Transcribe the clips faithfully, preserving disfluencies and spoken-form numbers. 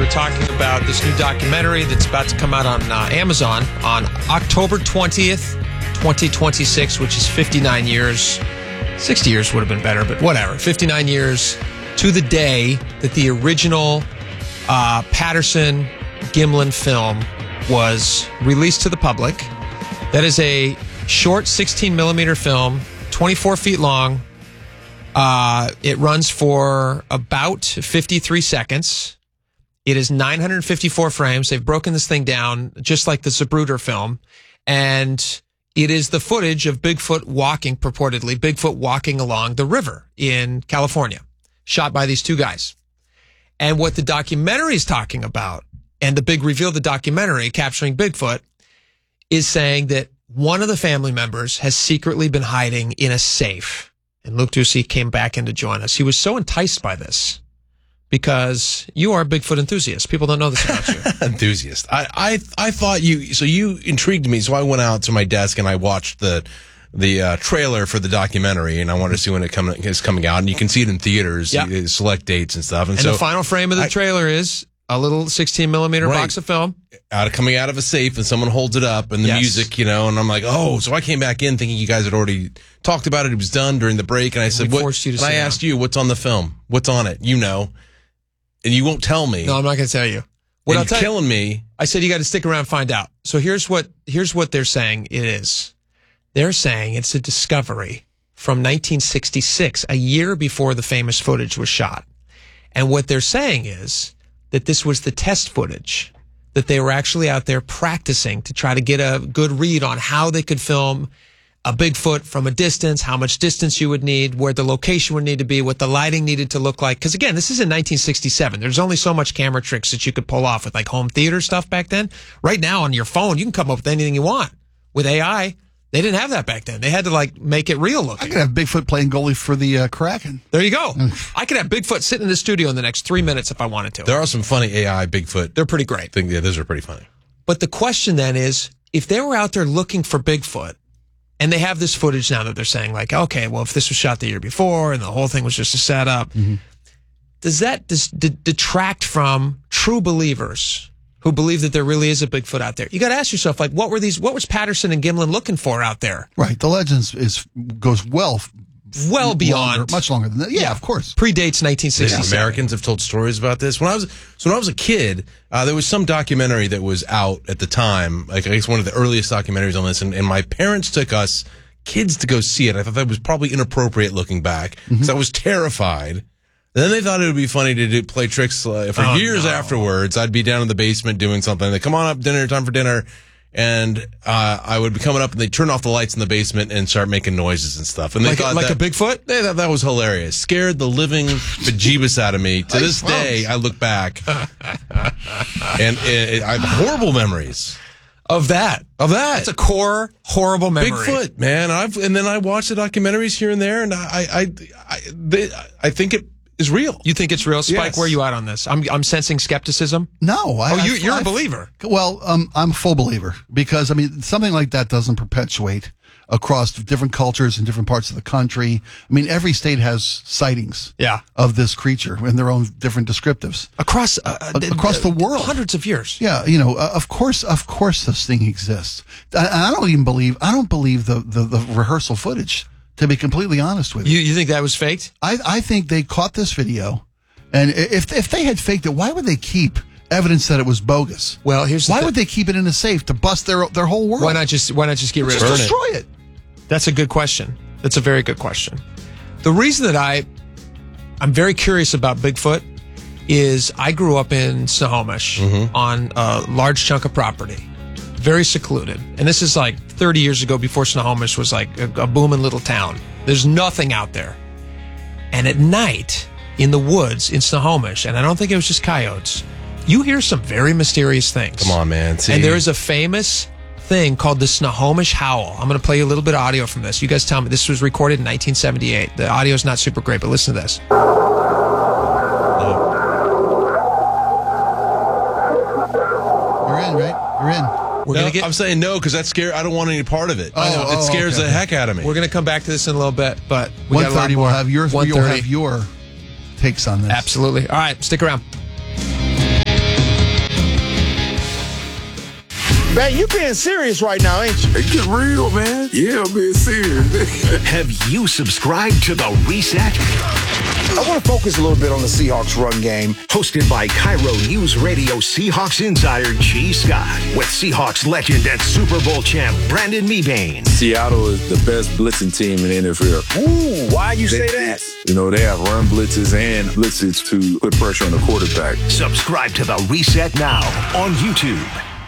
we're talking about this new documentary that's about to come out on uh, Amazon on October twentieth, twenty twenty-six, which is fifty-nine years. sixty years would have been better, but whatever. fifty-nine years to the day that the original uh, Patterson-Gimlin film was released to the public. That is a short sixteen millimeter film, twenty-four feet long. Uh, it runs for about fifty-three seconds. It is nine hundred fifty-four frames. They've broken this thing down just like the Zapruder film. And it is the footage of Bigfoot walking, purportedly, Bigfoot walking along the river in California, shot by these two guys. And what the documentary is talking about, and the big reveal of the documentary, Capturing Bigfoot, is saying that one of the family members has secretly been hiding in a safe. And Luke Ducey came back in to join us. He was so enticed by this because you are a Bigfoot enthusiast. People don't know this about you. Enthusiast. I, I I thought you, so you intrigued me, so I went out to my desk and I watched the the uh, trailer for the documentary, and I wanted to see when it come, is coming out. And you can see it in theaters, yep. uh, select dates and stuff. And, and so the final frame of the I, trailer is a little sixteen millimeter right. box of film. Out of, coming out of a safe, and someone holds it up, and the yes. music, you know, and I'm like, oh, so I came back in thinking you guys had already talked about it. It was done during the break, and I said, we what? Forced you to and I down. asked you, what's on the film? What's on it? You know. And you won't tell me. No, I'm not going to tell you. What and I'll tell killing you, me. I said you got to stick around and find out. So here's what here's what they're saying it is. They're saying it's a discovery from nineteen sixty-six, a year before the famous footage was shot. And what they're saying is that this was the test footage, that they were actually out there practicing to try to get a good read on how they could film a Bigfoot from a distance, how much distance you would need, where the location would need to be, what the lighting needed to look like. Because again, this is in nineteen sixty-seven. There's only so much camera tricks that you could pull off with like home theater stuff back then. Right now on your phone, you can come up with anything you want. With A I, they didn't have that back then. They had to like make it real looking. I could have Bigfoot playing goalie for the uh, Kraken. There you go. I could have Bigfoot sitting in the studio in the next three minutes if I wanted to. There are some funny A I Bigfoot. They're pretty great. Thing, yeah, those are pretty funny. But the question then is, if they were out there looking for Bigfoot, and they have this footage now that they're saying like, okay, well, if this was shot the year before and the whole thing was just a setup, mm-hmm. does that dis- d- detract from true believers who believe that there really is a Bigfoot out there? You got to ask yourself, like, what were these? What was Patterson and Gimlin looking for out there? Right. The legends is goes well, well beyond, longer, much longer than that. Yeah, yeah, of course. Predates nineteen sixty-seven. Americans have told stories about this. When I was so when I was a kid, uh, there was some documentary that was out at the time, like I guess one of the earliest documentaries on this, and, and my parents took us kids to go see it. I thought that was probably inappropriate looking back because mm-hmm. I was terrified. And then they thought it would be funny to do, play tricks uh, for oh, years no. afterwards. I'd be down in the basement doing something. They come on up, dinner time for dinner. And uh, I would be coming up, and they'd turn off the lights in the basement and start making noises and stuff. And they like, thought like that, a Bigfoot? They thought that was hilarious. Scared the living bejeebus out of me. To this day, I look back, and it, it, I have horrible memories of that. Of that, it's a core horrible memory. Bigfoot, man. I've and then I watch the documentaries here and there, and I, I, I, they, I think it is real. You think it's real, Spike? Yes. Where are you at on this? I'm, I'm sensing skepticism. No, I, oh, you, I, you're I, a believer. Well, um, I'm a full believer because I mean something like that doesn't perpetuate across different cultures in different parts of the country. I mean, every state has sightings, yeah. of this creature in their own different descriptives across uh, uh, across the world, hundreds of years. Yeah, you know, uh, of course, of course, this thing exists. I, I don't even believe. I don't believe the the, the rehearsal footage. To be completely honest with you, you, you think that was faked? I I think they caught this video. And if if they had faked it, why would they keep evidence that it was bogus? Well, here's the why th- would they keep it in a safe to bust their their whole world? Why not just why not just get rid just of it? Just destroy it. That's a good question. That's a very good question. The reason that I I'm very curious about Bigfoot is I grew up in Snohomish mm-hmm. on a large chunk of property, very secluded, and this is like thirty years ago before Snohomish was like a, a booming little town. There's nothing out there, and at night. In the woods in Snohomish, and I don't think it was just coyotes, you hear some very mysterious things. Come on, man. See? And there is a famous thing called the Snohomish Howl. I'm going to play you a little bit of audio from this. You guys tell me. This was recorded in nineteen seventy-eight. The audio is not super great, but listen to this. You're in, right? You're in. We're no, gonna get, I'm saying no because that's scary. I don't want any part of it. Oh, I know, oh, it scares okay. the heck out of me. We're going to come back to this in a little bit, but we got a lot more. We'll have your, you'll have your takes on this. Absolutely. All right, stick around. Man, you being serious right now, ain't you? Get real, man. Yeah, I'm being serious. Have you subscribed to The Reset? I want to focus a little bit on the Seahawks run game. Hosted by Cairo News Radio Seahawks insider G. Scott. With Seahawks legend and Super Bowl champ Brandon Mebane. Seattle is the best blitzing team in the N F L. Ooh, why you they, say that? You know, they have run blitzes and blitzes to put pressure on the quarterback. Subscribe to The Reset now on YouTube.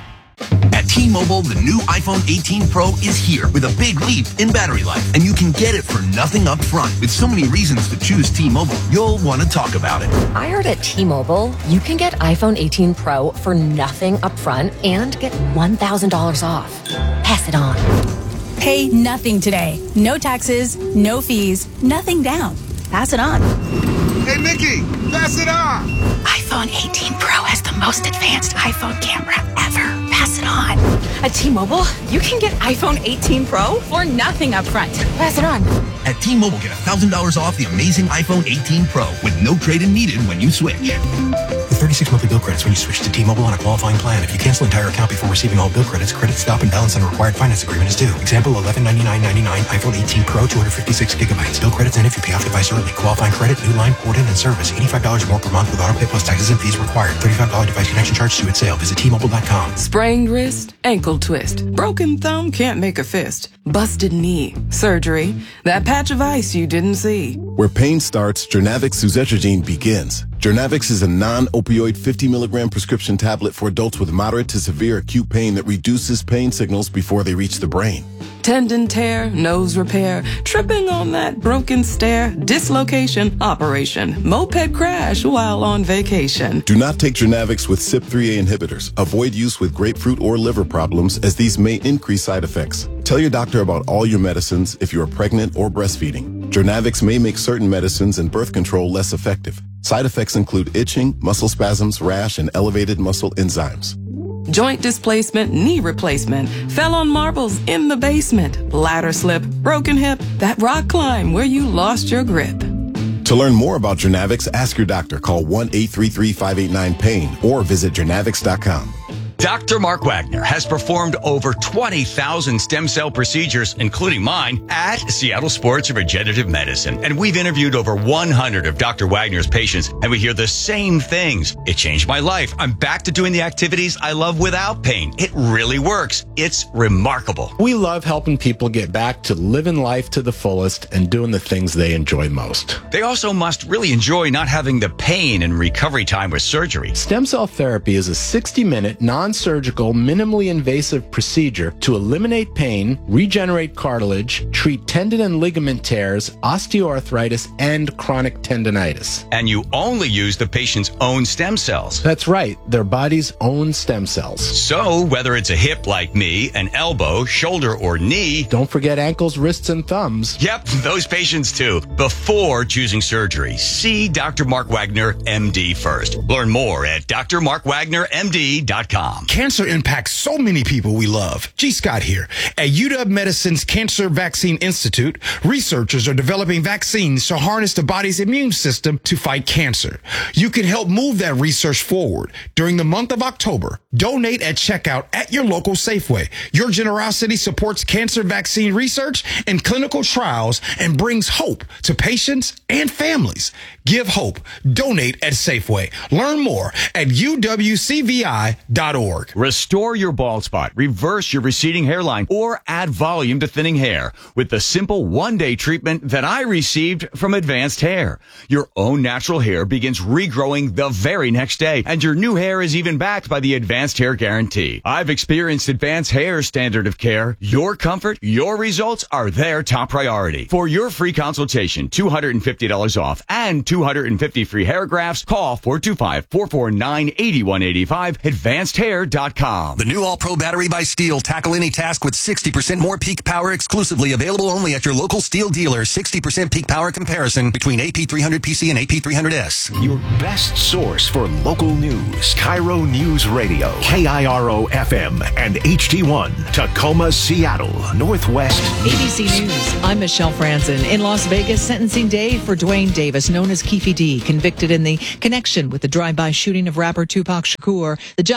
At T-Mobile, the new iPhone eighteen Pro is here with a big leap in battery life, and you can get it for nothing up front. With so many reasons to choose T-Mobile, you'll want to talk about it. I heard at T-Mobile, you can get iPhone eighteen Pro for nothing up front and get one thousand dollars off. Pass it on. Pay nothing today. No taxes, no fees, nothing down. Pass it on. Hey, Nikki, pass it on. iPhone eighteen Pro has the most advanced iPhone camera ever. Pass it on. At T-Mobile, you can get iPhone eighteen Pro for nothing up front. Pass it on. At T-Mobile, get one thousand dollars off the amazing iPhone eighteen Pro with no trade-in needed when you switch. With thirty-six monthly bill credits when you switch to T-Mobile on a qualifying plan. If you cancel entire account before receiving all bill credits, credit stop and balance on a required finance agreement is due. Example, eleven ninety-nine ninety-nine, iPhone eighteen Pro, two hundred fifty-six gigabytes. Bill credits in if you pay off device early. Qualifying credit, new line, port in, and service. eighty-five dollars more per month with autopay plus taxes and fees required. thirty-five dollars device connection charge due at sale. Visit T Mobile dot com. Sprained wrist, ankle twist. Broken thumb, can't make a fist. Busted knee, surgery. That patch of ice you didn't see. Where pain starts, Jernavix suzetrigine begins. Jernavix is a non-opioid fifty milligram prescription tablet for adults with moderate to severe acute pain that reduces pain signals before they reach the brain. Tendon tear, nose repair, tripping on that broken stair, dislocation, operation, moped crash while on vacation. Do not take Jernavix with C Y P three A inhibitors. Avoid use with grapefruit or liver problems as these may increase side effects. Tell your doctor about all your medicines if you are pregnant or breastfeeding. Jernavix may make certain medicines and birth control less effective. Side effects include itching, muscle spasms, rash, and elevated muscle enzymes. Joint displacement, knee replacement, fell on marbles in the basement, ladder slip, broken hip, that rock climb where you lost your grip. To learn more about Jernavix, ask your doctor. Call one eight three three, five eight nine, pain or visit Jernavix dot com. Doctor Mark Wagner has performed over twenty thousand stem cell procedures, including mine, at Seattle Sports Regenerative Medicine. And we've interviewed over one hundred of Doctor Wagner's patients, and we hear the same things. It changed my life. I'm back to doing the activities I love without pain. It really works. It's remarkable. We love helping people get back to living life to the fullest and doing the things they enjoy most. They also must really enjoy not having the pain and recovery time with surgery. Stem cell therapy is a sixty minute non non-surgical, minimally invasive procedure to eliminate pain, regenerate cartilage, treat tendon and ligament tears, osteoarthritis, and chronic tendonitis. And you only use the patient's own stem cells. That's right, their body's own stem cells. So, whether it's a hip like me, an elbow, shoulder, or knee... Don't forget ankles, wrists, and thumbs. Yep, those patients too. Before choosing surgery, see Doctor Mark Wagner, M D first. Learn more at D R mark wagner M D dot com. Cancer impacts so many people we love. G. Scott here. At U W Medicine's Cancer Vaccine Institute, researchers are developing vaccines to harness the body's immune system to fight cancer. You can help move that research forward. During the month of October, donate at checkout at your local Safeway. Your generosity supports cancer vaccine research and clinical trials and brings hope to patients and families. Give hope. Donate at Safeway. Learn more at U W C V I dot org. Restore your bald spot, reverse your receding hairline, or add volume to thinning hair with the simple one-day treatment that I received from Advanced Hair. Your own natural hair begins regrowing the very next day, and your new hair is even backed by the Advanced Hair Guarantee. I've experienced Advanced Hair's standard of care. Your comfort, your results are their top priority. For your free consultation, two hundred fifty dollars off and two hundred fifty free hair grafts, call four two five, four four nine, eight one eight five, advanced hair dot com. The new All-Pro battery by Steel. Tackle any task with sixty percent more peak power exclusively. Available only at your local Steel dealer. sixty percent peak power comparison between A P three hundred P C and A P three hundred S. Your best source for local news. Cairo News Radio. K I R O F M and H D one. Tacoma, Seattle. Northwest. A B C News. I'm Michelle Franzen. In Las Vegas, sentencing day for Dwayne Davis, known as Keefe D, convicted in the connection with the drive-by shooting of rapper Tupac Shakur. The judge issued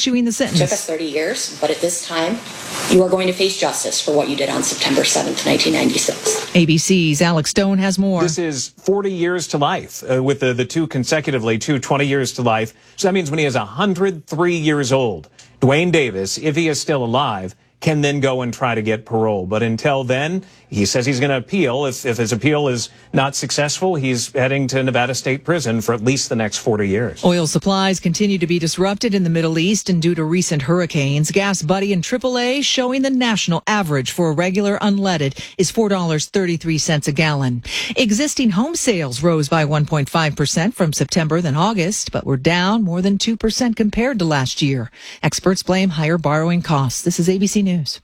issuing the sentence. It took us thirty years, but at this time, you are going to face justice for what you did on September seventh, nineteen ninety-six. A B C's Alex Stone has more. This is forty years to life, uh, with the, the two consecutively, two twenty years to life. So that means when he is one hundred three years old, Duane Davis, if he is still alive, can then go and try to get parole. But until then, he says he's going to appeal. If, if his appeal is not successful, he's heading to Nevada State Prison for at least the next forty years. Oil supplies continue to be disrupted in the Middle East and due to recent hurricanes. Gas Buddy and triple A showing the national average for a regular unleaded is four dollars and thirty-three cents a gallon. Existing home sales rose by one point five percent from September than August, but were down more than two percent compared to last year. Experts blame higher borrowing costs. This is A B C News.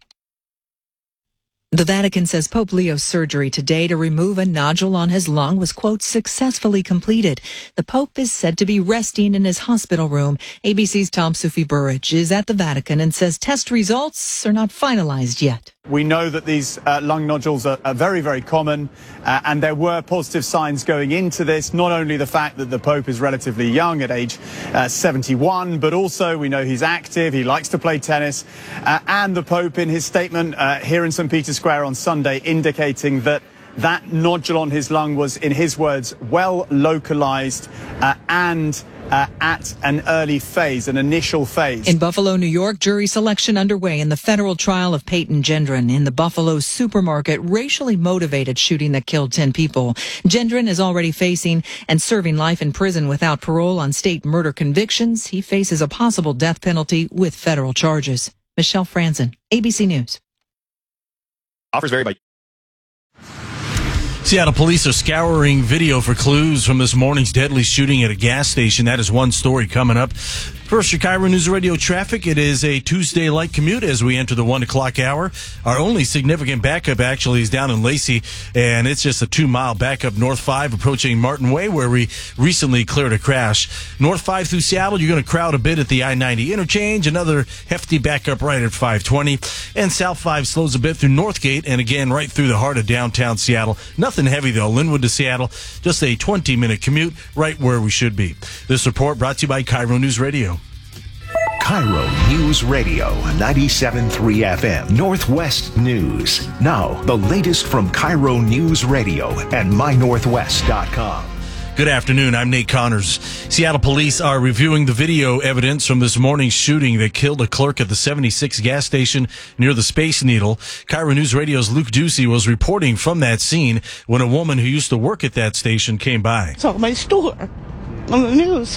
The Vatican says Pope Leo's surgery today to remove a nodule on his lung was, quote, successfully completed. The Pope is said to be resting in his hospital room. A B C's Tom Sufi Burridge is at the Vatican and says test results are not finalized yet. We know that these uh, lung nodules are, are very, very common, uh, and there were positive signs going into this. Not only the fact that the Pope is relatively young at age uh, seventy-one, but also we know he's active, he likes to play tennis, uh, and the Pope in his statement uh, here in Saint Peter's Square on Sunday indicating that that nodule on his lung was, in his words, well localized uh, and Uh, at an early phase, an initial phase. In Buffalo, New York, jury selection underway in the federal trial of Peyton Gendron in the Buffalo supermarket racially motivated shooting that killed ten people. Gendron is already facing and serving life in prison without parole on state murder convictions. He faces a possible death penalty with federal charges. Michelle Franzen, A B C News. Offers vary by Seattle police are scouring video for clues from this morning's deadly shooting at a gas station. That is one story coming up. First, your Cairo News Radio traffic. It is a Tuesday light commute as we enter the one o'clock hour. Our only significant backup actually is down in Lacey, and it's just a two-mile backup north five approaching Martin Way, where we recently cleared a crash. North five through Seattle, you're going to crowd a bit at the I ninety interchange. Another hefty backup right at five twenty. And South five slows a bit through Northgate, and again right through the heart of downtown Seattle. Nothing heavy, though. Linwood to Seattle, just a twenty-minute commute right where we should be. This report brought to you by Cairo News Radio. Cairo News Radio, ninety-seven point three F M, Northwest News. Now, the latest from Cairo News Radio and my northwest dot com. Good afternoon. I'm Nate Connors. Seattle police are reviewing the video evidence from this morning's shooting that killed a clerk at the seventy-six gas station near the Space Needle. Cairo News Radio's Luke Ducey was reporting from that scene when a woman who used to work at that station came by. Saw my store on the news,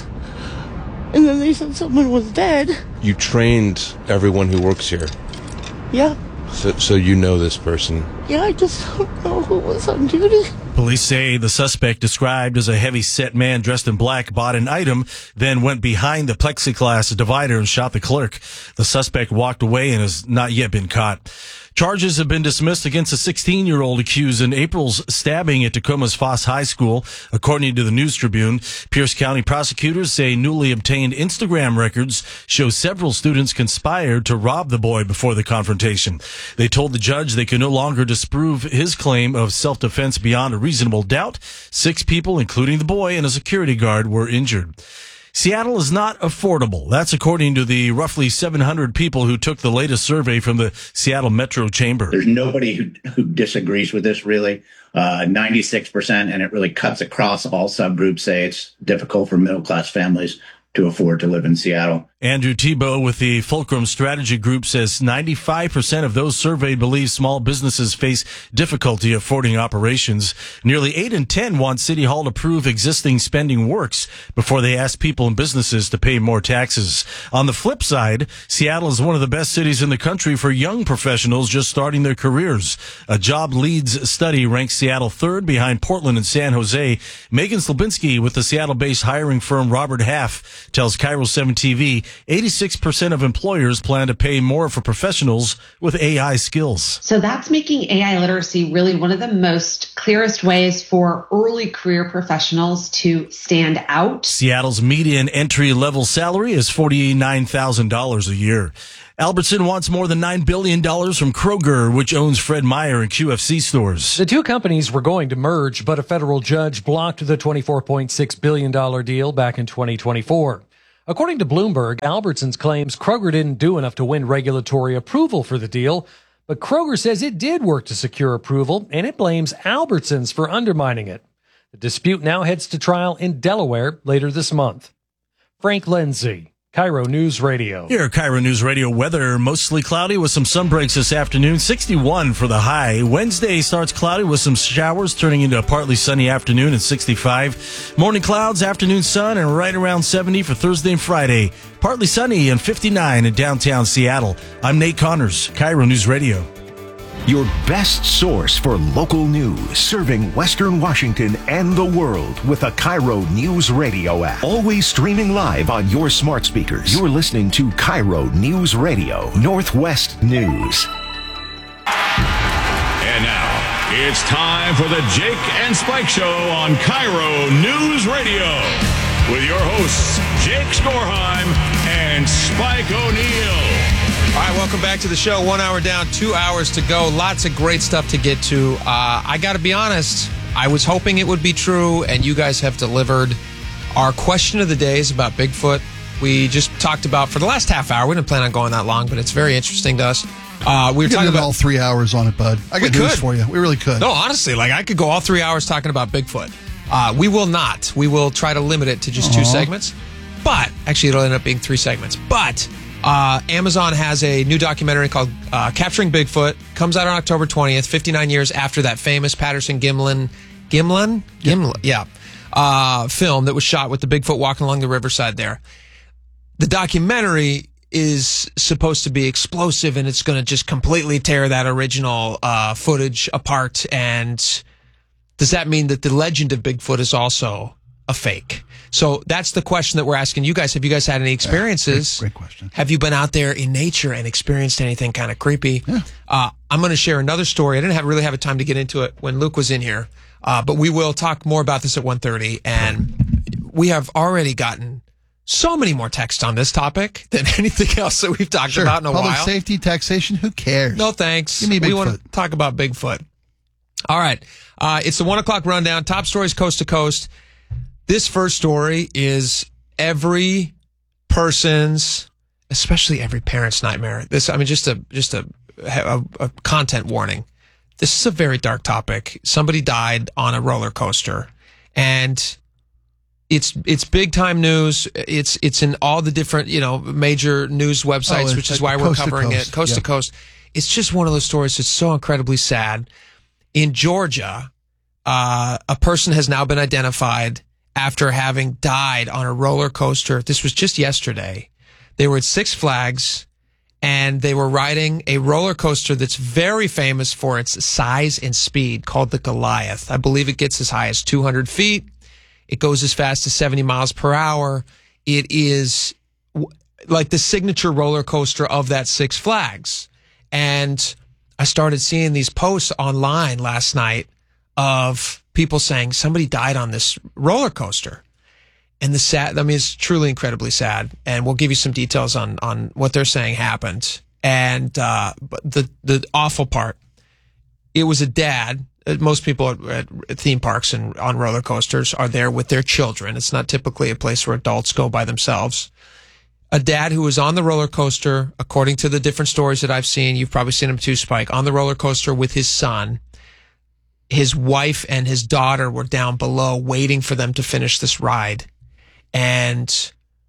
and then they said someone was dead. You trained everyone who works here. Yeah. So, so you know this person. Yeah, I just don't know who was on duty. Police say the suspect, described as a heavy-set man dressed in black, bought an item, then went behind the plexiglass divider and shot the clerk. The suspect walked away and has not yet been caught. Charges have been dismissed against a sixteen-year-old accused in April's stabbing at Tacoma's Foss High School, according to the News Tribune. Pierce County prosecutors say newly obtained Instagram records show several students conspired to rob the boy before the confrontation. They told the judge they could no longer disprove his claim of self-defense beyond a reasonable doubt. Six people, including the boy and a security guard, were injured. Seattle is not affordable. That's according to the roughly seven hundred people who took the latest survey from the Seattle Metro Chamber. There's nobody who, who disagrees with this, really. Uh, ninety-six percent, and it really cuts across all subgroups, say it's difficult for middle-class families to afford to live in Seattle. Andrew Tebow with the Fulcrum Strategy Group says ninety-five percent of those surveyed believe small businesses face difficulty affording operations. Nearly eight in ten want City Hall to prove existing spending works before they ask people and businesses to pay more taxes. On the flip side, Seattle is one of the best cities in the country for young professionals just starting their careers. A Job Leads study ranks Seattle third behind Portland and San Jose. Megan Slabinski with the Seattle-based hiring firm Robert Half tells Cairo seven T V eighty-six percent of employers plan to pay more for professionals with A I skills. So that's making A I literacy really one of the most clearest ways for early career professionals to stand out. Seattle's median entry-level salary is forty-nine thousand dollars a year. Albertson wants more than nine billion dollars from Kroger, which owns Fred Meyer and Q F C stores. The two companies were going to merge, but a federal judge blocked the twenty-four point six billion dollars deal back in twenty twenty-four. According to Bloomberg, Albertsons claims Kroger didn't do enough to win regulatory approval for the deal, but Kroger says it did work to secure approval, and it blames Albertsons for undermining it. The dispute now heads to trial in Delaware later this month. Frank Lindsay, Cairo News Radio. Here, Cairo News Radio weather, mostly cloudy with some sun breaks this afternoon, sixty-one for the high. Wednesday starts cloudy with some showers, turning into a partly sunny afternoon at sixty-five. Morning clouds, afternoon sun, and right around seventy for Thursday and Friday. Partly sunny and fifty-nine in downtown Seattle. I'm Nate Connors, Cairo News Radio. Your best source for local news, serving Western Washington and the world with the Cairo News Radio app. Always streaming live on your smart speakers. You're listening to Cairo News Radio, Northwest News. And now, it's time for the Jake and Spike Show on Cairo News Radio. With your hosts, Jake Skorheim and Spike O'Neill. All right, welcome back to the show. One hour down, two hours to go. Lots of great stuff to get to. Uh, I got to be honest, I was hoping it would be true, and you guys have delivered. Our question of the day is about Bigfoot. We just talked about for the last half hour. We didn't plan on going that long, but it's very interesting to us. Uh, we were we talking about all three hours on it, bud. I got news could. for you. We really could. No, honestly, like I could go all three hours talking about Bigfoot. Uh, we will not. We will try to limit it to just Aww. two segments. But actually, it'll end up being three segments. But. Uh, Amazon has a new documentary called uh, Capturing Bigfoot. Comes out on October twentieth, fifty-nine years after that famous Patterson-Gimlin, Gimlin? Gimlin, yeah, uh, film that was shot with the Bigfoot walking along the riverside there. The documentary is supposed to be explosive, and it's going to just completely tear that original uh, footage apart. And does that mean that the legend of Bigfoot is also a fake? So that's the question that we're asking you guys. Have you guys had any experiences? Yeah, great, great question. Have you been out there in nature and experienced anything kind of creepy? Yeah. Uh, I'm going to share another story. I didn't have really have a time to get into it when Luke was in here, uh, but we will talk more about this at one thirty. And we have already gotten so many more texts on this topic than anything else that we've talked sure. about in a Public while. Public safety, taxation, who cares? No thanks. Give me Bigfoot. We want to talk about Bigfoot. All right. Uh, it's the one o'clock rundown. Top stories coast to coast. This first story is every person's, especially every parent's nightmare. This, I mean, just a just a, a, a content warning. This is a very dark topic. Somebody died on a roller coaster, and it's it's big time news. It's it's in all the different you know major news websites, oh, which is why we're covering it coast yeah. to coast. It's just one of those stories that's so incredibly sad. In Georgia, uh, a person has now been identified after having died on a roller coaster. This was just yesterday. They were at Six Flags, and they were riding a roller coaster that's very famous for its size and speed, called the Goliath. I believe it gets as high as two hundred feet. It goes as fast as seventy miles per hour. It is like the signature roller coaster of that Six Flags. And I started seeing these posts online last night of people saying somebody died on this roller coaster. And the sad, I mean, it's truly incredibly sad. And we'll give you some details on, on what they're saying happened. And, uh, but the, the awful part, it was a dad. Most people at, at theme parks and on roller coasters are there with their children. It's not typically a place where adults go by themselves. A dad who was on the roller coaster, according to the different stories that I've seen, you've probably seen him too, Spike, on the roller coaster with his son. His wife and his daughter were down below waiting for them to finish this ride. And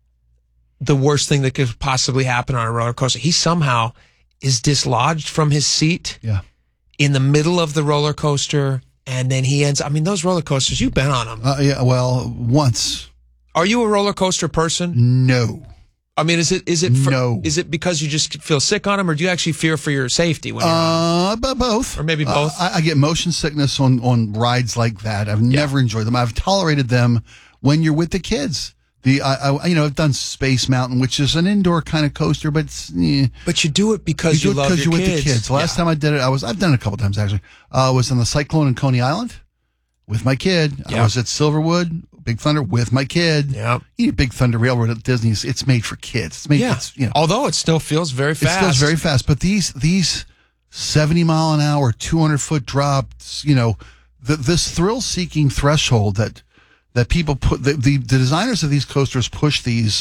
the worst thing that could possibly happen on a roller coaster, he somehow is dislodged from his seat yeah. in the middle of the roller coaster. And then he ends, I mean, those roller coasters, you've been on them. Uh, yeah, well, once. Are you a roller coaster person? No. I mean, is it is it for, no? Is it because you just feel sick on them, or do you actually fear for your safety when you're uh, on them? both, or maybe both? Uh, I, I get motion sickness on on rides like that. I've never yeah. enjoyed them. I've tolerated them when you're with the kids. The I, I you know I've done Space Mountain, which is an indoor kind of coaster, but it's, eh. but you do it because you, you do it love your you're kids. with the kids. The last yeah. time I did it, I was I've done it a couple times actually. I uh, was on the Cyclone in Coney Island with my kid. Yep. I was at Silverwood. Big Thunder with my kid. Yeah, you need Big Thunder Railroad at Disney. It's, it's made for kids. It's made. Yeah. It's, you know, although it still feels very fast. It feels very fast. But these these seventy mile an hour, two hundred foot drops. You know, the, this thrill seeking threshold that that people put the, the the designers of these coasters push these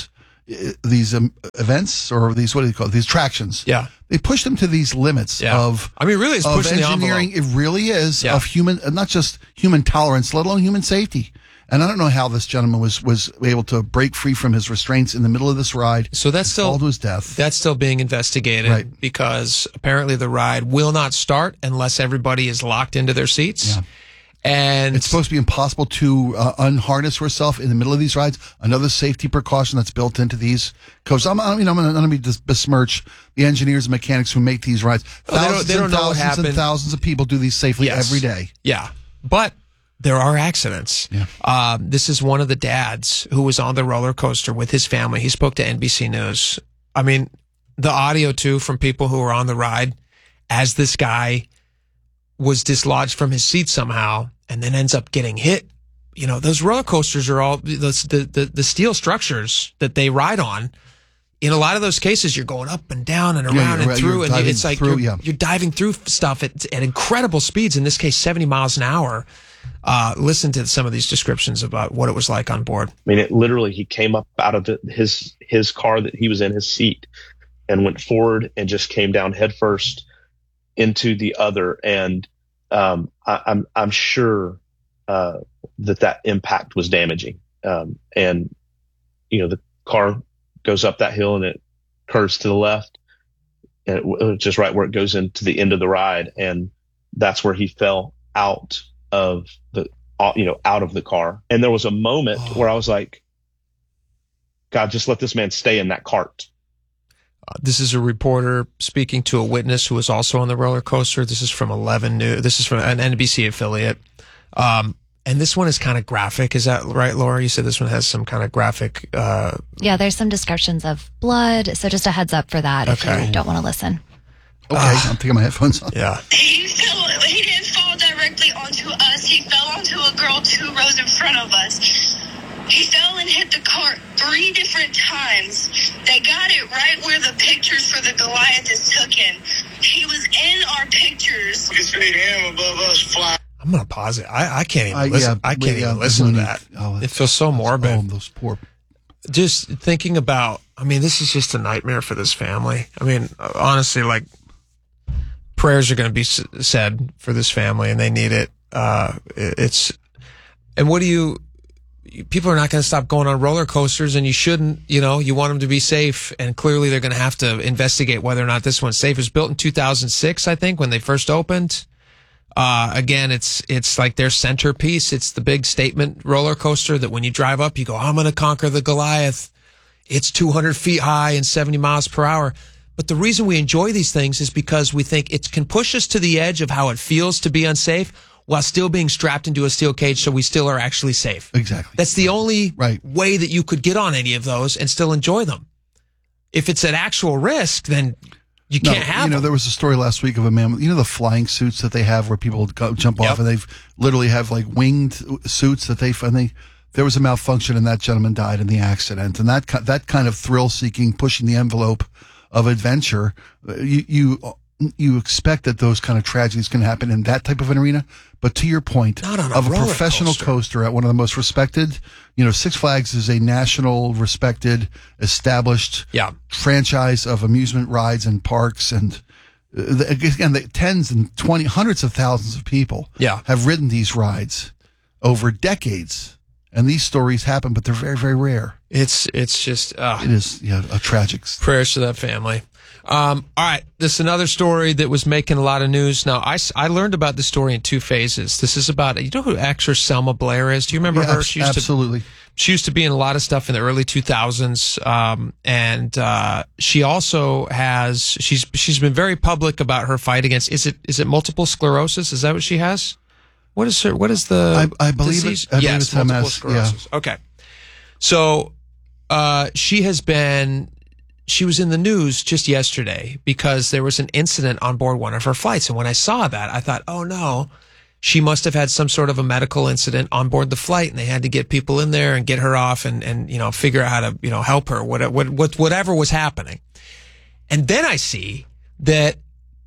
uh, these um, events or these what do you call it? These attractions. Yeah, they push them to these limits yeah. of. I mean, really, it's of pushing engineering. the envelope. It really is Yeah. of human, uh, not just human tolerance, let alone human safety. And I don't know how this gentleman was was able to break free from his restraints in the middle of this ride. So that's still fall to his death. That's still being investigated Right. because apparently the ride will not start unless everybody is locked into their seats. Yeah. And it's supposed to be impossible to uh, unharness yourself in the middle of these rides. Another safety precaution that's built into these coaches. I'm, I mean, I'm going to dis- besmirch the engineers and mechanics who make these rides. Well, they don't- Thousands they don't and know what thousands and happened. thousands of people do these safely Yes. every day. Yeah. But there are accidents. Yeah. Um, this is one of the dads who was on the roller coaster with his family. He spoke to N B C News. I mean, the audio too from people who were on the ride as this guy was dislodged from his seat somehow and then ends up getting hit. You know, those roller coasters are all the, the, the, the steel structures that they ride on. In a lot of those cases, you're going up and down and Yeah, around you're and right. through, You're and diving it's like through, you're, yeah. you're diving through stuff at, at incredible speeds. In this case, seventy miles an hour. Uh, listen to some of these descriptions about what it was like on board. I mean, it literally, he came up out of the, his his car that he was in, his seat, and went forward and just came down headfirst into the other. And um, I, I'm I'm sure uh, that that impact was damaging. Um, and you know, the car goes up that hill and it curves to the left, and it, just right where it goes into the end of the ride, and that's where he fell out of the, you know, out of the car. And there was a moment oh. where I was like, God, just let this man stay in that cart. Uh, this is a reporter speaking to a witness who was also on the roller coaster. This is from eleven News. This is from an N B C affiliate. Um, and this one is kind of graphic. Is that right, Laura? You said this one has some kind of graphic. Uh, yeah, there's some descriptions of blood. So just a heads up for that okay. if you don't want to listen. Okay, uh, I'm taking my headphones off. Yeah. He fell, he didn't fall directly onto us. He fell onto a girl two rows in front of us. He fell and hit the cart three different times. They got it right where the pictures for the Goliath is taken. He was in our pictures. You can see him above us fly. I'm gonna pause it. I, I can't even I, listen. yeah, I can't yeah, even listen to need, that. Oh, it feels so morbid. Oh, those poor. Just thinking about. I mean, this is just a nightmare for this family. I mean, honestly, like prayers are going to be said for this family, and they need it. Uh, it's and what do you? People are not going to stop going on roller coasters, and you shouldn't. You know, you want them to be safe, and clearly they're going to have to investigate whether or not this one's safe. It was built in two thousand six, I think, when they first opened. Uh, again, it's it's like their centerpiece. It's the big statement roller coaster that when you drive up, you go, I'm going to conquer the Goliath. It's two hundred feet high and seventy miles per hour. But the reason we enjoy these things is because we think it can push us to the edge of how it feels to be unsafe while still being strapped into a steel cage, so we still are actually safe. Exactly. That's the only right. way that you could get on any of those and still enjoy them. If it's an actual risk, then you no, can't have You know, them. there was a story last week of a man, you know, the flying suits that they have where people go, jump Yep. off and they've literally have like winged suits that they, and they, there was a malfunction and that gentleman died in the accident. And that, that kind of thrill seeking, pushing the envelope of adventure, you, you, you expect that those kind of tragedies can happen in that type of an arena. But to your point, Not on a of a roller professional coaster. coaster at one of the most respected, you know, Six Flags is a national, respected, established yeah. franchise of amusement rides and parks. And uh, the, again, the tens and twenty, hundreds of thousands of people Yeah. have ridden these rides over decades. And these stories happen, but they're very, very rare. It's it's just uh, It is yeah, a tragic. prayers to that family. Um, all right, this is another story that was making a lot of news. Now, I, s- I learned about this story in two phases. This is about, you know who actress Selma Blair is? Do you remember Yeah, her? abs- She used absolutely. To, she used to be in a lot of stuff in the early two thousands. Um, and uh, she also has, she's she's been very public about her fight against, is it is it multiple sclerosis? Is that what she has? What is her, what is the I, I believe disease? it. I believe yes, it's M S. multiple Yeah. sclerosis. Okay. So uh, she has been, she was in the news just yesterday because there was an incident on board one of her flights. And when I saw that, I thought, oh no, she must have had some sort of a medical incident on board the flight, and they had to get people in there and get her off and, and you know, figure out how to, you know, help her, what, what, what, whatever was happening. And then I see that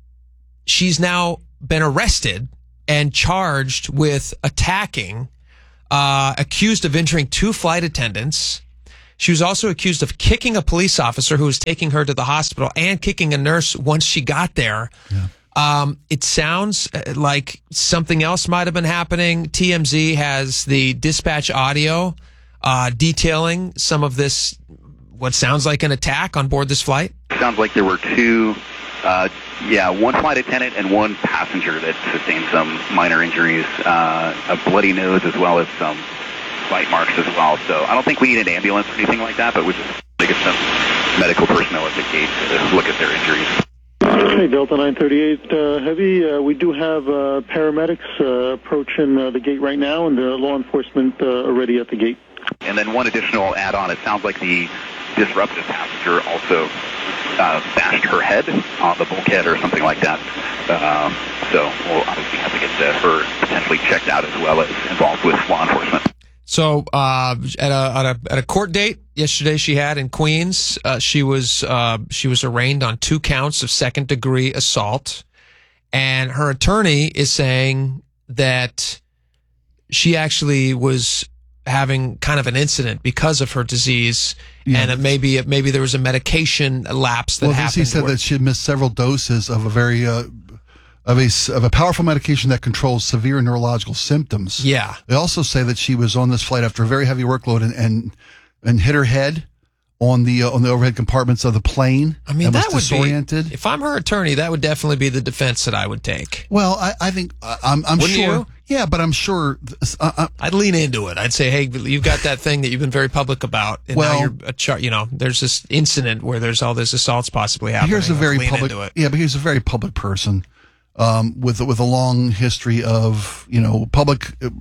she's now been arrested and charged with attacking, uh, accused of injuring two flight attendants. She was also accused of kicking a police officer who was taking her to the hospital and kicking a nurse once she got there. Yeah. Um, it sounds like something else might have been happening. T M Z has the dispatch audio uh, detailing some of this, what sounds like an attack on board this flight. Sounds like there were two, uh, yeah, one flight attendant and one passenger that sustained some minor injuries, uh, a bloody nose as well as some bite marks as well. So I don't think we need an ambulance or anything like that, but we just get some medical personnel at the gate to look at their injuries. Okay, Delta nine thirty-eight uh, Heavy, uh, we do have uh, paramedics uh, approaching uh, the gate right now, and uh, law enforcement uh, already at the gate. And then one additional add-on, it sounds like the disruptive passenger also uh, bashed her head on the bulkhead or something like that. Uh, so we'll obviously have to get uh, her potentially checked out as well as involved with law enforcement. So uh, at a, at a at a court date yesterday she had in Queens, uh, she was uh, she was arraigned on two counts of second degree assault, and her attorney is saying that she actually was having kind of an incident because of her disease, yeah. and it maybe maybe there was a medication lapse that well, happened. He said where, that she had missed several doses of a very uh, of a of a powerful medication that controls severe neurological symptoms. Yeah. They also say that she was on this flight after a very heavy workload and and, and hit her head on the uh, on the overhead compartments of the plane. I mean, that was would disoriented. be, if I'm her attorney, that would definitely be the defense that I would take. Well, I, I think uh, I'm I'm Wouldn't sure. you? Yeah, but I'm sure. Uh, uh, I'd lean into it. I'd say, hey, you've got that thing that you've been very public about, and Well- now you're a char- you know, there's this incident where there's all this assaults possibly happening. Here's a very Let's lean public. into it. Yeah, but here's a very public person, um, with with a long history of you know public. Uh,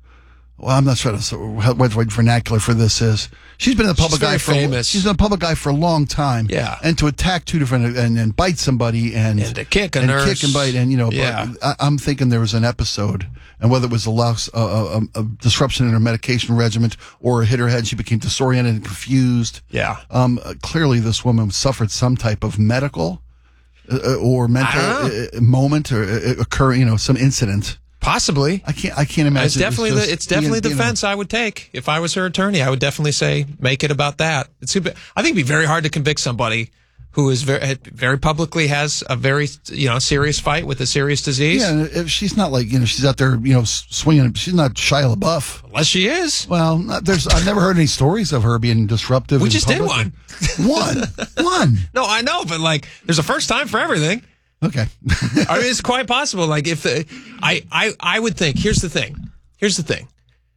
well, I'm not sure what what what vernacular for this is. She's been in the public She's very eye for famous. she's been a public eye for a long time. Yeah. and to attack two different and, and bite somebody and And to kick a and nurse. kick and bite and you know. Yeah. But I, I'm thinking there was an episode, and whether it was a loss, a, a, a disruption in her medication regimen, or hit her head, she became disoriented and confused. Yeah. Um. uh, Clearly, this woman suffered some type of medical uh, or mental uh, moment or uh, occur. You know, some incident. Possibly. I can't. I can't imagine. It's definitely it was the just it's definitely being, the you know, defense I would take if I was her attorney. I would definitely say make it about that. It's I think it'd be very hard to convict somebody who is very very publicly has a very you know serious fight with a serious disease. Yeah, and if she's not like you know she's out there you know s- swinging. She's not Shia LaBeouf. Unless she is. Well, not, there's I've never heard any stories of her being disruptive. We in just did public. one. One. One. No, I know, but like, there's a first time for everything. Okay. I mean, it's quite possible. Like, if the, I, I, I would think. Here's the thing. Here's the thing.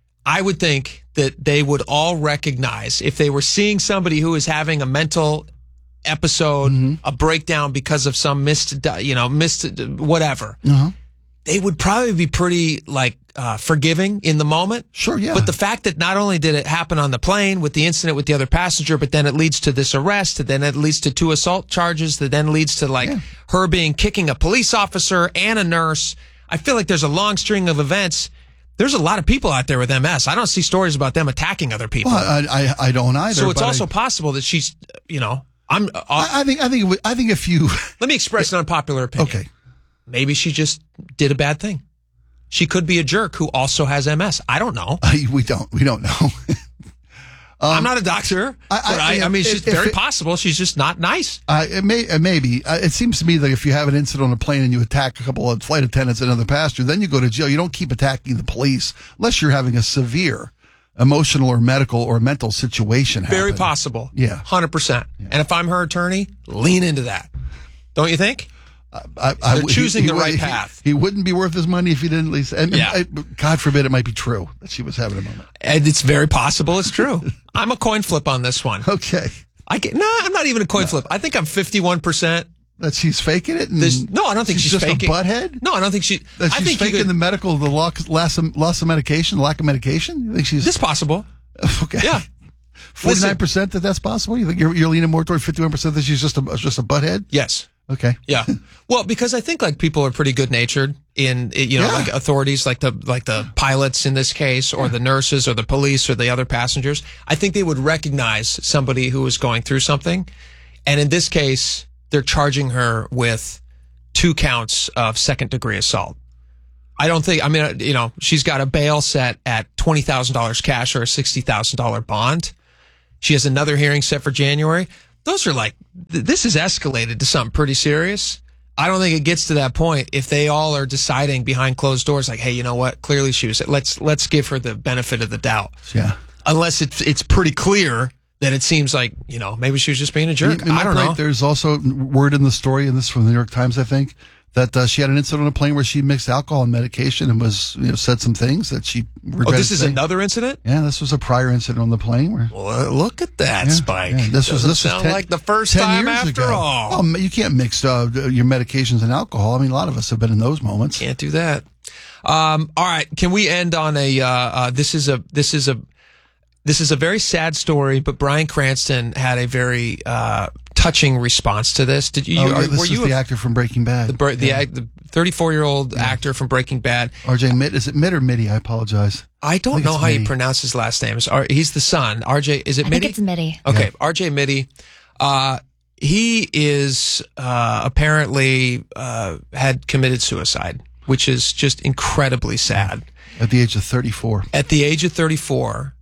I would think that they would all recognize if they were seeing somebody who is having a mental episode, Mm-hmm. a breakdown because of some missed, you know, missed whatever. Uh-huh. They would probably be pretty like uh, forgiving in the moment. Sure, yeah. But the fact that not only did it happen on the plane with the incident with the other passenger, but then it leads to this arrest, and then it leads to two assault charges, that then leads to like Yeah. her being kicking a police officer and a nurse. I feel like there's a long string of events. There's a lot of people out there with M S. I don't see stories about them attacking other people. Well, I, I I don't either. so it's but also I, possible that she's, you know, I'm. Uh, I, I think I think it would- I think if you let me express an unpopular opinion. okay. Maybe she just did a bad thing. She could be a jerk who also has M S. I don't know. I, we don't we don't know. um, I'm not a doctor, I- but I, I- I, mean, it's if- just if very it- possible she's just not nice. Uh, it may, it may be. Uh, it seems to me that if you have an incident on a plane and you attack a couple of flight attendants and another passenger, then you go to jail. You don't keep attacking the police unless you're having a severe emotional or medical or mental situation happen. Very possible. Yeah. one hundred percent. And if I'm her attorney, lean into that. Don't you think? I, They're choosing he- the he- right he- path. He, wouldn't be worth his money if he didn't at least. And, Yeah. I- God forbid it might be true that she was having a moment. And it's very possible it's true. I'm a coin flip on this one. Okay. I get, nah, I'm not even a coin flip. I think I'm fifty-one percent. That she's faking it? And There's, no, I don't think she's, just faking. a butthead? No, I don't think she. That I she's think you faking could- the medical, the loss, loss, of, loss of medication, lack of medication? You think she's. It's possible. Okay. Yeah. forty-nine percent that that's possible? You think you're, you're leaning more toward fifty-one percent that she's just a, just a butthead? Yes. Okay. Yeah. Well, because I think like people are pretty good natured in, you know, Yeah. like authorities, like the, like the pilots in this case, or the nurses or the police or the other passengers. I think they would recognize somebody who is going through something. And in this case, they're charging her with two counts of second degree assault. I don't think, I mean, you know, she's got a bail set at twenty thousand dollars cash or a sixty thousand dollars bond. She has another hearing set for January. Those are like, th- this is escalated to something pretty serious. I don't think it gets to that point if they all are deciding behind closed doors, like, hey, you know what? Clearly she was, let's, let's give her the benefit of the doubt. Yeah. Unless it's, it's pretty clear that it seems like, you know, maybe she was just being a jerk. You- you I don't might- know. There's also word in the story, and this is from the New York Times, I think, that uh, she had an incident on a plane where she mixed alcohol and medication and was, you know, said some things that she regretted Oh, this is saying. another incident? Yeah, this was a prior incident on the plane where. Well, look at that, Yeah, Spike. yeah, this was Doesn't this was sound ten, like the first ten time years after ago. all. Oh, you can't mix uh, your medications and alcohol. I mean, a lot of us have been in those moments. Can't do that. Um, all right, can we end on a? Uh, uh, this is a. This is a. This is a very sad story, but Bryan Cranston had a very uh, touching response to this. Did you? Oh, yeah, are- this were is you the a- actor from Breaking Bad. the br- the, Yeah. act- the thirty-four-year-old actor from Breaking Bad? R J Mitt, is it Mitt or Mitty? I apologize. I don't think know it's how you Mitty. pronounce his last name. It's R- he's the son. R J, is it I Mitty? think it's Mitty. Okay, R J Mitty. Uh, he is uh, apparently uh, had committed suicide, which is just incredibly sad. At the age of thirty-four. At the age of thirty-four,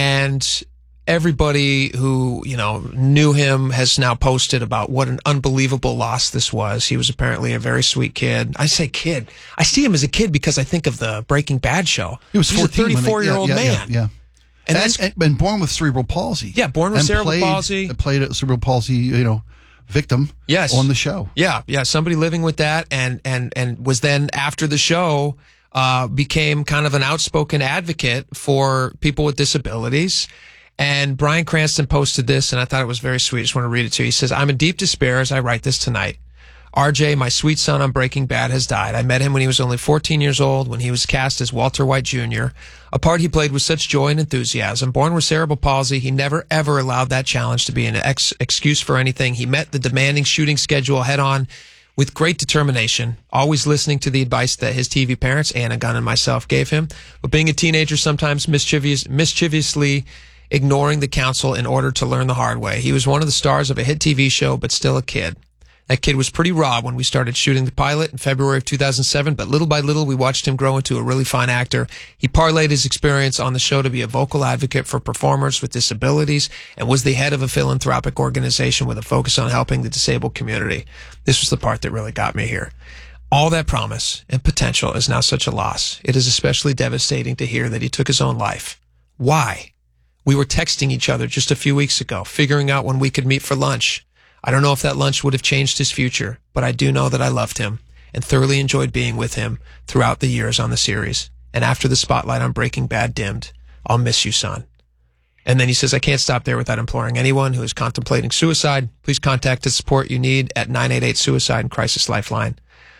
and everybody who, you know, knew him has now posted about what an unbelievable loss this was. He was apparently a very sweet kid. I say kid. I see him as a kid because I think of the Breaking Bad show. He was He's fourteen. a when they- thirty-four-year-old yeah, yeah, man. Yeah. yeah. And And, that's- and, and born with cerebral palsy. Yeah, born with And cerebral played- palsy. Played a cerebral palsy, you know, victim. Yes. On the show. Yeah, yeah, somebody living with that, and and and was then after the show uh, became kind of an outspoken advocate for people with disabilities. And Bryan Cranston posted this, and I thought it was very sweet. I just want to read it to you. He says, "I'm in deep despair as I write this tonight. R J, my sweet son on Breaking Bad, has died. I met him when he was only fourteen years old, when he was cast as Walter White Junior, a part he played with such joy and enthusiasm. Born with cerebral palsy, he never ever allowed that challenge to be an ex- excuse for anything. He met the demanding shooting schedule head on with great determination, always listening to the advice that his T V parents, Anna Gunn and myself, gave him. But being a teenager, sometimes mischievous, mischievously ignoring the counsel in order to learn the hard way. He was one of the stars of a hit T V show, but still a kid. That kid was pretty raw when we started shooting the pilot in February of two thousand seven, but little by little we watched him grow into a really fine actor. He parlayed his experience on the show to be a vocal advocate for performers with disabilities and was the head of a philanthropic organization with a focus on helping the disabled community. This was the part that really got me here. All that promise and potential is now such a loss. It is especially devastating to hear that he took his own life. Why? We were texting each other just a few weeks ago, figuring out when we could meet for lunch. I don't know if that lunch would have changed his future, but I do know that I loved him and thoroughly enjoyed being with him throughout the years on the series. And after the spotlight on Breaking Bad dimmed, I'll miss you, son." And then he says, "I can't stop there without imploring anyone who is contemplating suicide. Please contact the support you need at nine eight eight Suicide and Crisis Lifeline.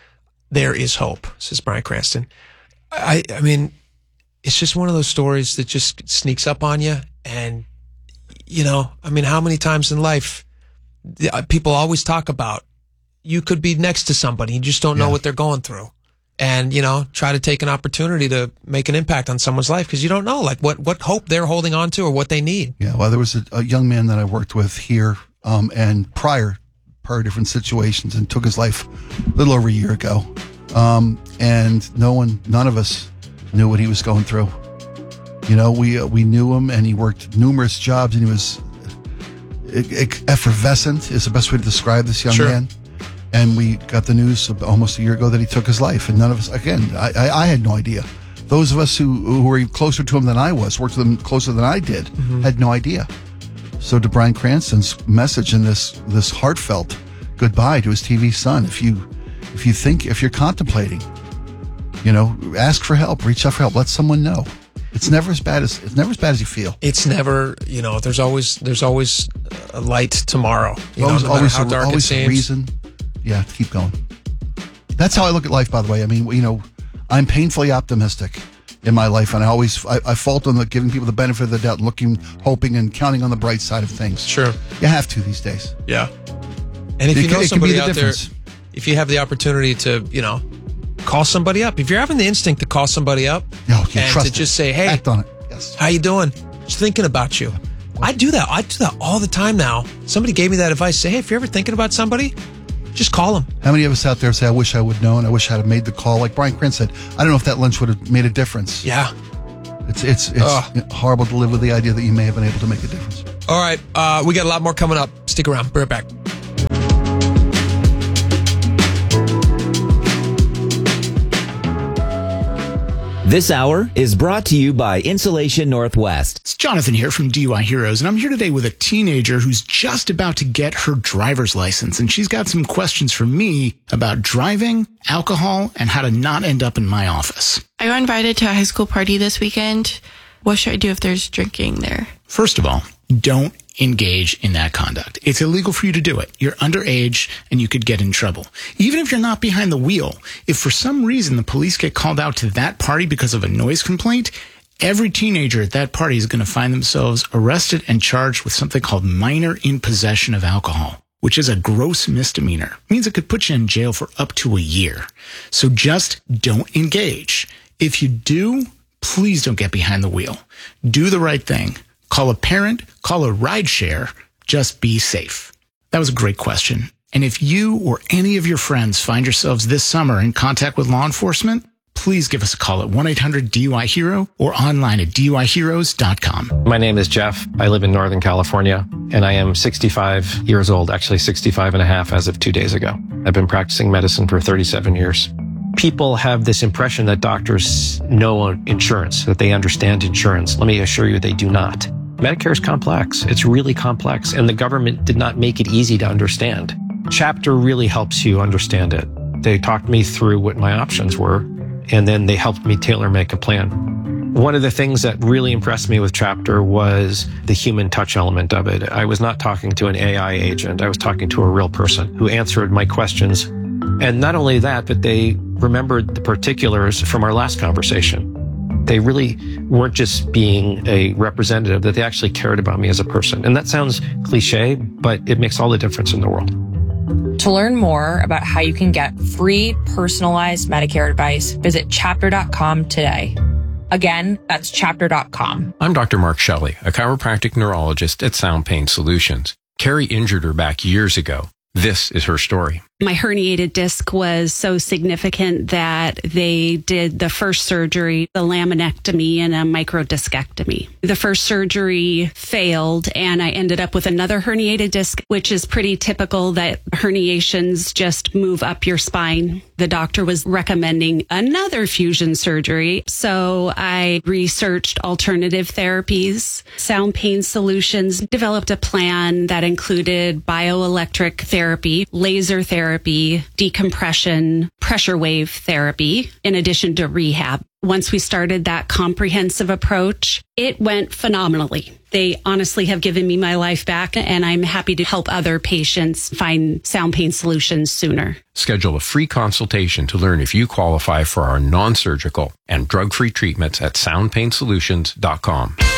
There is hope," says Bryan Cranston. I, I mean, it's just one of those stories that just sneaks up on you. And, you know, I mean, how many times in life people always talk about you could be next to somebody, you just don't know Yeah. what they're going through, and you know, try to take an opportunity to make an impact on someone's life because you don't know like what what hope they're holding on to or what they need. Yeah, well, there was a, a young man that I worked with here, um, and prior, prior different situations, and took his life a little over a year ago. Um, and no one, none of us knew what he was going through. You know, we uh, we knew him, and he worked numerous jobs, and he was e- e- effervescent is the best way to describe this young Sure. man. And we got the news almost a year ago that he took his life, and none of us, again, I, I, I had no idea. Those of us who, who were closer to him than I was, worked with him closer than I did, Mhm. had no idea. So to Bryan Cranston's message and this this heartfelt goodbye to his T V son, if you if you think if you're contemplating, you know, ask for help, reach out for help, let someone know. It's never as bad as it's never as bad as you feel. It's never, you know, there's always there's always a light tomorrow. You always know, no matter always, how a, dark always it a seems. reason. Yeah, to keep going. That's how I look at life, by the way. I mean, you know, I'm painfully optimistic in my life, and I always I, I fault on the giving people the benefit of the doubt, looking, hoping, and counting on the bright side of things. Sure, you have to these days. Yeah. And if It you can- know it can be somebody the out there, difference. if you have the opportunity to, you know, call somebody up. If you're having the instinct to call somebody up Oh, yeah, and trust to it. just say, "Hey, Act on it." Yes. How you doing? Just thinking about you." I do that. I do that all the time now. Somebody gave me that advice. Say, "Hey, if you're ever thinking about somebody, just call them." How many of us out there say, "I wish I would have known. I wish I'd have made the call." Like Bryan Cranston said, "I don't know if that lunch would have made a difference." Yeah. It's it's it's Ugh. horrible to live with the idea that you may have been able to make a difference. All right, uh, we got a lot more coming up. Stick around. Be right back. This hour is brought to you by Insulation Northwest. It's Jonathan here from D U I Heroes, and I'm here today with a teenager who's just about to get her driver's license, and she's got some questions for me about driving, alcohol, and how to not end up in my office. I got invited to a high school party this weekend. What should I do if there's drinking there? First of all, don't engage in that conduct. It's illegal for you to do it. You're underage and you could get in trouble. Even if you're not behind the wheel, if for some reason the police get called out to that party because of a noise complaint, every teenager at that party is going to find themselves arrested and charged with something called minor in possession of alcohol, which is a gross misdemeanor. It means it could put you in jail for up to a year. So just don't engage. If you do, please don't get behind the wheel. Do the right thing. Call a parent, call a ride share, just be safe. That was a great question. And if you or any of your friends find yourselves this summer in contact with law enforcement, please give us a call at one eight hundred D U I hero or online at D U I heroes dot com. My name is Jeff. I live in Northern California, and I am sixty-five years old, actually sixty-five and a half as of two days ago. I've been practicing medicine for thirty-seven years. People have this impression that doctors know insurance, that they understand insurance. Let me assure you they do not. Medicare is complex. It's really complex, and the government did not make it easy to understand. Chapter really helps you understand it. They talked me through what my options were, and then they helped me tailor make a plan. One of the things that really impressed me with Chapter was the human touch element of it. I was not talking to an A I agent. I was talking to a real person who answered my questions. And not only that, but they remembered the particulars from our last conversation. They really weren't just being a representative, that they actually cared about me as a person. And that sounds cliche, but it makes all the difference in the world. To learn more about how you can get free personalized Medicare advice, visit chapter dot com today. Again, that's chapter dot com. I'm Doctor Mark Shelley, a chiropractic neurologist at Sound Pain Solutions. Carrie injured her back years ago. This is her story. My herniated disc was so significant that they did the first surgery, the laminectomy and a microdiscectomy. The first surgery failed, and I ended up with another herniated disc, which is pretty typical that herniations just move up your spine. The doctor was recommending another fusion surgery, so I researched alternative therapies. Sound Pain Solutions developed a plan that included bioelectric therapy, laser therapy, Therapy, decompression, pressure wave therapy, in addition to rehab. Once we started that comprehensive approach, it went phenomenally. They honestly have given me my life back, and I'm happy to help other patients find Sound Pain Solutions sooner. Schedule a free consultation to learn if you qualify for our non-surgical and drug-free treatments at sound pain solutions dot com.